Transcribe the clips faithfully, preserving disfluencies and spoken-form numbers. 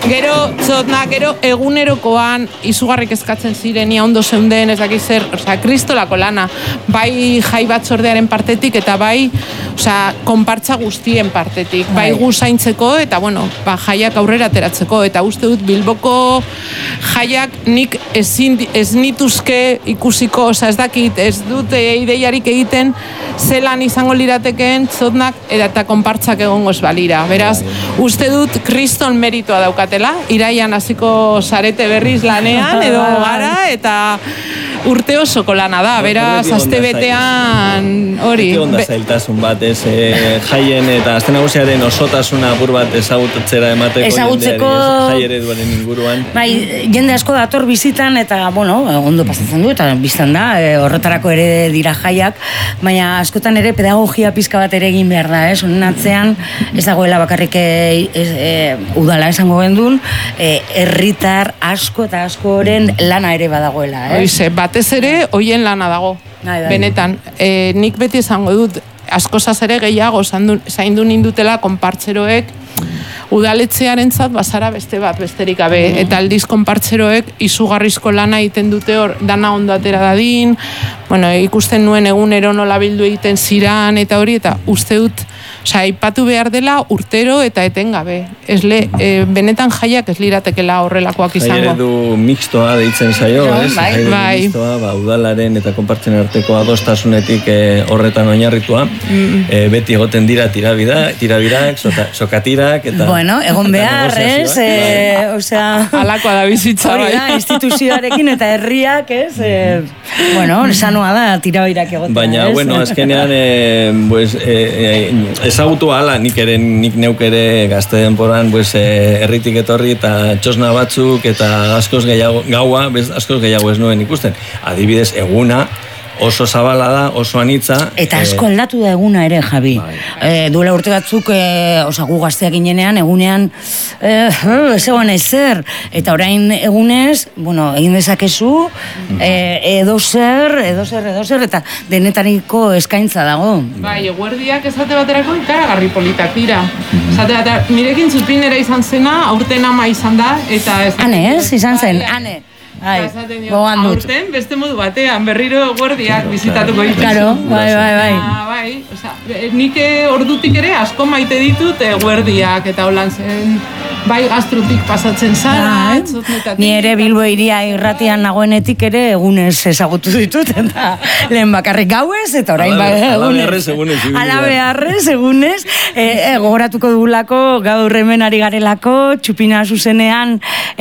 Gero, zotna, gero egunerokoan izugarrik eskatzen ziren, ia ondo zeunden, ez dakiz zer, osea, kristolako lana, bai jai batzordearen partetik, eta bai, osea, konpartza guztien partetik, bai gu zaintzeko, eta bueno, ba, jaiak aurrera ateratzeko, eta uste dut Bilboko jaiak nik ezin, ez nituzke ikusiko, osea, ez dakit, ez dut ideiarik egiten, zelan izango liratekeen zotnak eta konpartzak egongo ez balira. Beraz, uste dut kriston meritoa daukatela, iraian hasiko sarete berriz lanean, edo gara, eta urte osoko lana da, beraz, aste betean hori. Beti onda zailtasun bat, ez, jaien eta aste nagusiaren osotasuna apur bat ezagutzera emateko ezagutzeko jai ereduaren inguruan. Bai, jende asko dator bizitan eta, bueno, ondo pasatzen du, eta biztan da, horretarako ere dira jaiak, baina askotan ere pedagogia pizka bat ere egin behar da, ez, honen atzean, ez dagoela bakarrik udala esango gendun, herritar asko eta askoren lana ere badagoela, ez? Oize, batez ere, hoien lana dago. Benetan, e, nik beti esango dut, askozaz ere gehiago zaindu nindutela konpartzeroek udaletxearentzat bazara beste bat besterik gabe, eta aldiz konpartzeroek izugarrizko lana egiten dute hor, dana ondo atera dadin, bueno, ikusten nuen egunero nola bildu egiten ziran eta hori, eta uste dut, osea, aipatu behar dela urtero eta etengabe. Ez le, e, benetan jaiak ez liratekela horrelakoak izango. Jai eredu mixtoa deitzen zaio, no, ez? Bai, Jai eredu bai. mixtoa, ba, udalaren eta konpartzen arteko adostasunetik e, horretan oinarritua, mm. e, beti egoten dira tirabida, tirabirak, soka, sokatirak, eta... Bueno, egon behar, ez? E, osea... Alakoa da bizitza, bai. Da, instituzioarekin eta herriak, ez? E, bueno, sanoa da tirabirak egoten, baina, ez? bueno, azkenean, e, pues, e, e, ezagutu ala, nik ere, nik neuk ere gazte denporan, pues, e, herritik etorri eta txosna batzuk eta askoz gehiago, gaua, bez, askoz gehiago ez nuen ikusten. Adibidez, eguna, oso zabala da, oso anitza. Eta asko aldatu da eguna ere, Javi. E, duela urte batzuk, e, oza, gu gazteak ginenean, egunean, e, ez egon ezer. Eta orain egunez, bueno, egin dezakezu, e, edo zer, edo zer, edo zer, eta denetariko eskaintza dago. Bai, eguerdiak esate baterako ikaragarri politak dira. Esate baterako, nirekin zupinera izan zena, aurten ama izan da, eta... Ane, ez? Izan zen, ane. Ai, gogan dut. Aurten, beste modu batean, berriro eguerdiak bizitatuko dituz. Claro, bai, bai, bai. Ah, bai, oza, nik ordutik ere asko maite ditut eguerdiak, eta holan zen, bai gaztrutik pasatzen zara, etzotnetatik. Ni ere Bilbo iria irratian nagoenetik ere egunez ezagutu ditut, eta lehen bakarrik gauez, eta orain bai egunez. Alabeharrez egunez. Alabeharrez egunez, gogoratuko dugulako, gaur hemen ari garelako, txupina zuzenean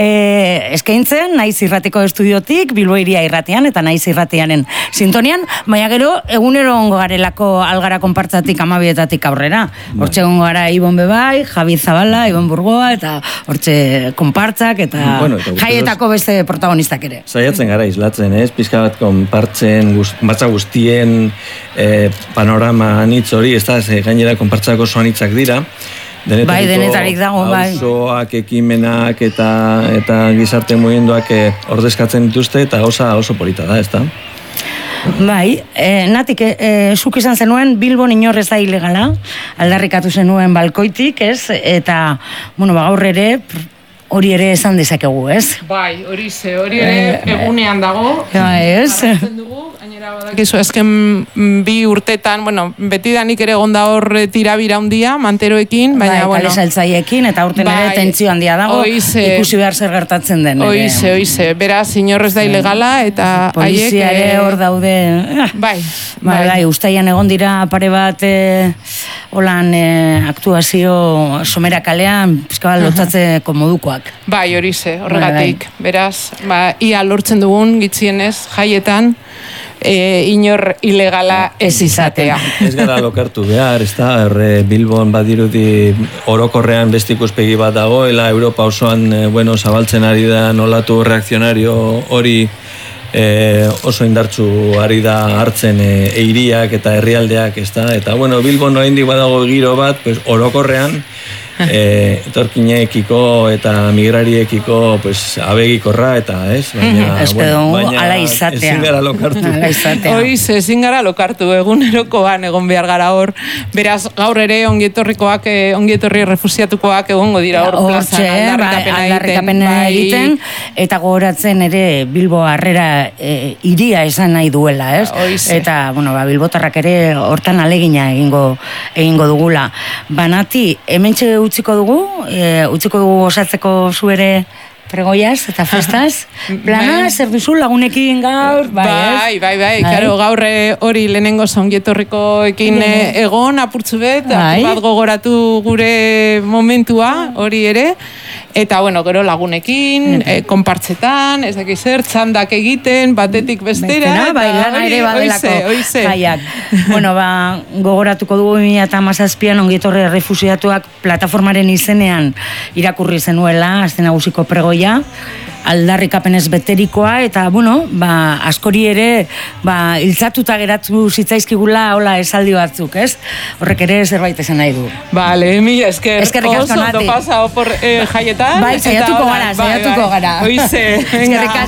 eskaintzen, naiz irratiko estudiotik, Bilbo iria irratian, eta naiz irratianen sintonian, baina gero, egunero ongo garelako algara konpartzatik amabietatik aurrera. Hortxe ongo gara Ibon Bebai, Javi Zabala, Ibon Burgoa, eta hortxe konpartzak, eta bueno, jaietako beste protagonistak ere. Saiatzen gara islatzen, ez? Pizka bat konpartzen, gust, batza guztien eh, panorama anitz hori, ez da, gainera konpartzako oso anitzak dira. Denetariko, bai, denetarik dago, bai. Auzoak, ekimenak eta eta gizarte mugimenduak eh, ordezkatzen dituzte eta osa oso polita da, ezta? Bai, eh, natik, eh, zuk izan zenuen Bilbon inorrez da ilegala, aldarrikatu zenuen balkoitik, ez? Eta, bueno, ba, gaur ere, hori ere esan dezakegu, ez? Bai, hori ze, hori ere egunean dago. Bai, ez? Gainera badakizu, azken bi urtetan, bueno, beti danik ere gonda hor tirabira handia, manteroekin, baina, bai, bueno. Kale saltzaiekin, eta urten bai, ere tentzio handia dago, oize, ikusi behar zer gertatzen den. Oize, oize, beraz, inorrez da ilegala, eta haiek... Polizia ere hor daude... Bai, bai, bai, ustaian egon dira pare bat, e, holan, e, aktuazio somera kalean, pizkabal lotzatzeko modukoak. Bai, hori ze, horregatik. Bai, bai. Beraz, ba, ia lortzen dugun, gitzienez, jaietan, E, inor ilegala ez izatea. Ez gara lokartu behar, ez da, erre Bilbon badirudi orokorrean beste ikuspegi bat dagoela, Europa osoan, e, bueno, zabaltzen ari da nolatu reakzionario hori e, oso indartsu ari da hartzen e, eiriak eta herrialdeak, ez da, eta bueno, Bilbon oraindik badago giro bat, pues, orokorrean, e, etorkinekiko eta migrariekiko pues, abegikorra eta ez, baina, mm, bueno, baina ala izatea. Ezin gara lokartu. Ala izatea. Oiz, ezin gara lokartu, egunerokoan egon behar gara hor, beraz gaur ere ongietorrikoak, ongietorri refusiatukoak egongo dira hor plazan aldarrikapena egiten, bai. egiten, eta gogoratzen ere Bilbo harrera e, iria esan nahi duela, ez? Oize. Eta, bueno, ba, bilbotarrak ere hortan alegina egingo egingo dugula. Banati, hementxe utziko dugu, e, utziko dugu osatzeko zu ere pregoiaz eta festaz, plana, zer duzu lagunekin gaur, bai, bai, bai, bai, claro, gaur hori lehenengo ongietorrikoekin egon apurtzu bet, bai. Bat gogoratu gure momentua, hori ere, eta, bueno, gero lagunekin, eh, konpartzetan, ez dakiz zer, txandak egiten, batetik bestera, Bestena, bai, lana ere badelako jaiak. Bueno, ba, gogoratuko dugu bi mila hamazazpian ongietorri refusiatuak plataformaren izenean irakurri zenuela, azten nagusiko pregoia, aldarrikapenez beterikoa, eta, bueno, ba, askori ere, ba, iltzatuta geratu zitzaizkigula, hola, esaldi batzuk, ez? Horrek ere zerbait esan nahi du. Vale, mi esker, oso, to pasa opor eh, jaietan. Bai, saiatuko gara, saiatuko gara. Oize, venga.